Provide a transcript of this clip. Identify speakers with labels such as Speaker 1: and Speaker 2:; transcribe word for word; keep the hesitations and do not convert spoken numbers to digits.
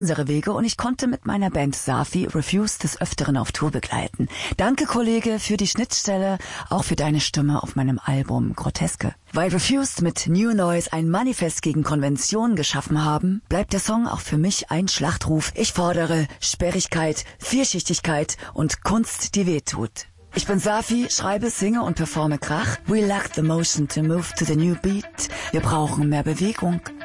Speaker 1: unsere Wege und ich konnte mit meiner Band Safi Refused des Öfteren auf Tour begleiten. Danke, Kollege, für die Schnittstelle, auch für deine Stimme auf meinem Album Groteske. Weil Refused mit New Noise ein Manifest gegen Konventionen geschaffen haben, bleibt der Song auch für mich ein Schlachtruf. Ich fordere Sperrigkeit, Vielschichtigkeit und Kunst, die wehtut. Ich bin Safi, schreibe, singe und performe Krach. We lack the motion to move to the new beat. Wir brauchen mehr Bewegung.